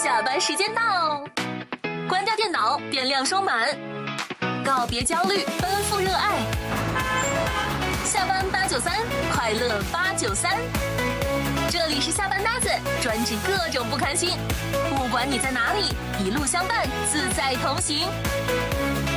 下班时间到，关掉电脑，电量充满，告别焦虑，奔赴热爱。下班893，快乐893。这里是下班搭子，专治各种不开心。不管你在哪里，一路相伴，自在同行。